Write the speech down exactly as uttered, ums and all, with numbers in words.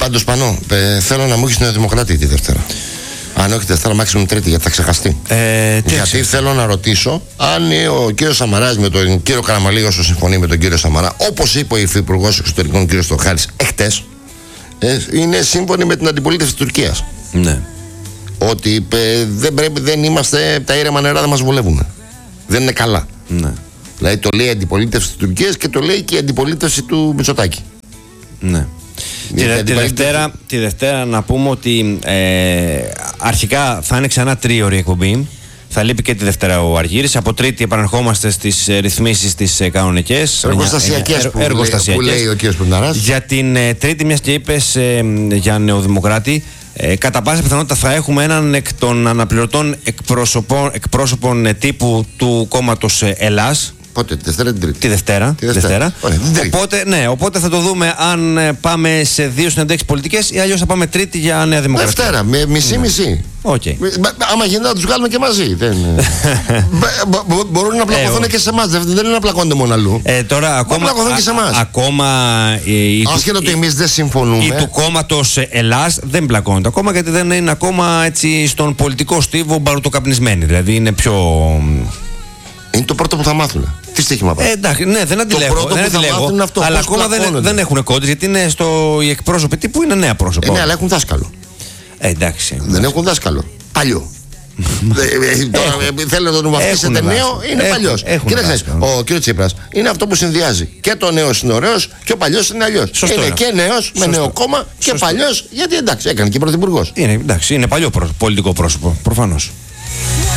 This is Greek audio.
Πάντως Πανώ, ε, θέλω να μου έχεις Νεοδημοκράτη τη Δευτέρα. Αν όχι Δευτέρα, μάξιμουμ Τρίτη, γιατί θα ξεχαστεί. Ε, γιατί θέλω να ρωτήσω αν ο κύριος Σαμαράς με τον κύριο Καραμανλή, όσο συμφωνεί με τον κύριο Σαμαρά, όπως είπε ο υφυπουργός εξωτερικών κύριος Στοχάρης εχθές, ε, είναι σύμφωνοι με την αντιπολίτευση της Τουρκίας. Ναι. Ότι ε, δεν, πρέπει, δεν είμαστε, τα ήρεμα νερά δεν μας βολεύουν. Δεν είναι καλά. Ναι. Δηλαδή το λέει η αντιπολίτευση της Τουρκίας και το λέει και η αντιπολίτευση του Μητσοτάκη. Ναι. Τη, τη, τη, Δευτέρα, τη Δευτέρα να πούμε ότι ε, αρχικά θα είναι ξανά τρίωρη εκπομπή. Θα λείπει και τη Δευτέρα ο Αργύρης. Από Τρίτη επαναρχόμαστε στις ε, ρυθμίσεις τις ε, κανονικές. Εργοστασιακές ε, που, που λέει ο κ. Πουταράς. Για την ε, Τρίτη, μιας και είπες ε, για Νεοδημοκράτη, ε, κατά πάσα πιθανότητα θα έχουμε έναν εκ των αναπληρωτών εκπρόσωπων, εκπρόσωπων ε, τύπου του κόμματος ε, Ελλάς. Πότε, τη Δευτέρα ή την Τρίτη? Τη Δευτέρα. Τη Δευτέρα. Ωραία, οπότε, ναι, οπότε θα το δούμε αν πάμε σε δύο συνεντεύξεις πολιτικές ή αλλιώς θα πάμε Τρίτη για Νέα Δημοκρατία. Δευτέρα, με μισή-μισή. Okay. Άμα γίνεται να τους βγάλουμε και μαζί. Δεν... Μπορούν να πλακωθούν ε, και σε εμάς. Δεν είναι να πλακώνται μόνο αλλού. Ε, τώρα, ακόμα, να και σε εμάς. Ακόμα. Άσχετο ότι εμείς δεν συμφωνούμε. Οι του κόμματος Ελλάς δεν πλακώνονται ακόμα, γιατί δεν είναι ακόμα έτσι στον πολιτικό στίβο μπαρουτοκαπνισμένοι. Δηλαδή είναι πιο. Είναι το πρώτο που θα μάθουν. Τι στοίχημα πάει. Ε, εντάξει, ναι, δεν αντιλέγω. Το πρώτο δεν που θα αντιλέγω, μάθουν αυτό. Αλλά ακόμα δεν, δεν έχουν κώδικες, γιατί είναι στο, οι εκπρόσωποι τύπου είναι νέα πρόσωπα. Ε, ναι, αλλά έχουν δάσκαλο. Ε, εντάξει. Δεν έχουν δάσκαλο. Παλιό. Θέλετε να τον βαφτίσετε νέο, είναι παλιός. Κοίταξε, ο κ. Τσίπρας είναι αυτό που συνδυάζει. Και το νέος είναι ωραίος και ο παλιός είναι αλλιώς. Είναι και νέος με νέο κόμμα και παλιός, γιατί εντάξει, έκανε και πρωθυπουργός. Είναι, εντάξει, είναι παλιό πολιτικό πρόσωπο, προφανώς.